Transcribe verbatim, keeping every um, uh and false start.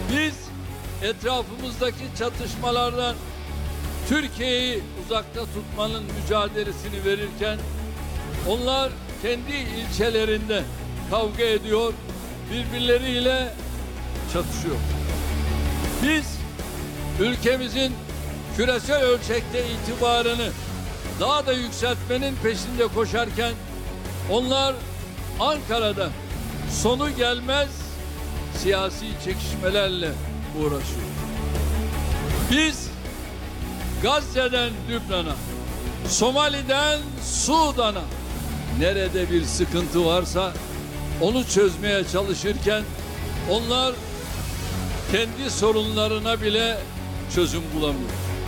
Biz etrafımızdaki çatışmalardan Türkiye'yi uzakta tutmanın mücadelesini verirken onlar kendi ilçelerinde kavga ediyor, birbirleriyle çatışıyor. Biz ülkemizin küresel ölçekte itibarını daha da yükseltmenin peşinde koşarken onlar Ankara'da sonu gelmez siyasi çekişmelerle uğraşıyor. Biz Gazze'den Lübnan'a, Somali'den Sudan'a nerede bir sıkıntı varsa onu çözmeye çalışırken onlar kendi sorunlarına bile çözüm bulamıyor.